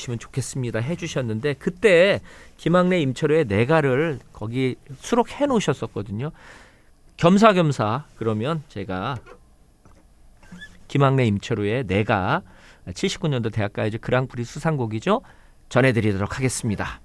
보시면 좋겠습니다 해주셨는데, 그때 김학래 임철호의 내가를 거기 수록해 놓으셨었거든요. 겸사겸사 그러면 제가 김학래 임철호의 내가 79년도 대학가요제 그랑프리 수상곡이죠, 전해드리도록 하겠습니다.